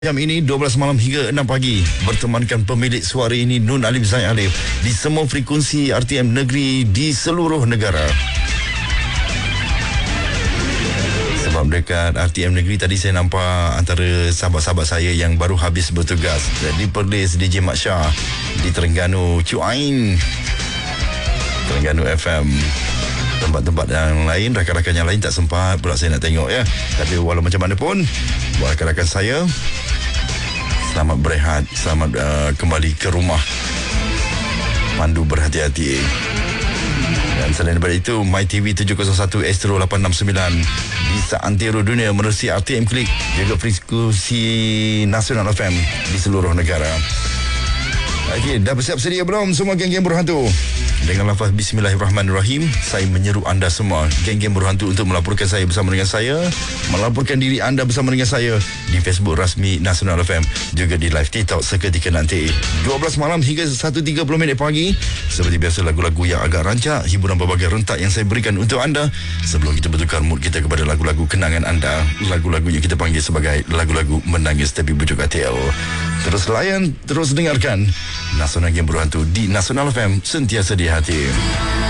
Jam ini 12 malam hingga 6 pagi bertemankan pemilik suara ini Nun Alif Zain Alif di semua frekuensi RTM Negeri di seluruh negara. Sebab dekat RTM Negeri tadi saya nampak antara sahabat-sahabat saya yang baru habis bertugas di Perlis DJ Mat Shah, di Terengganu Cuain, Terengganu FM, tempat-tempat yang lain, rakan-rakan yang lain tak sempat pula saya nak tengok ya. Tapi walau macam mana pun, buat rakan-rakan saya, selamat berehat, selamat kembali ke rumah. Pandu berhati-hati. Dan selain daripada itu, MyTV 701 Astro 869 di seantero dunia menerusi RTM Klik, juga frekuensi Nasional FM di seluruh negara. Okey, dah bersiap sedia belum semua geng-geng berhantu? Dengan lafaz Bismillahirrahmanirrahim, saya menyeru anda semua, geng-geng berhantu, untuk melaporkan saya bersama dengan saya, melaporkan diri anda bersama dengan saya di Facebook rasmi Nasional FM, juga di live TikTok seketika nanti 12 malam hingga 1.30 pagi. Seperti biasa, lagu-lagu yang agak rancak, hiburan berbagai rentak yang saya berikan untuk anda sebelum kita bertukar mood kita kepada lagu-lagu kenangan anda, lagu-lagu yang kita panggil sebagai lagu-lagu menangis tapi bujuk ATL. Terus layan, terus dengarkan Nasional Geng Berhantu di Nasional FM, sentiasa di hati.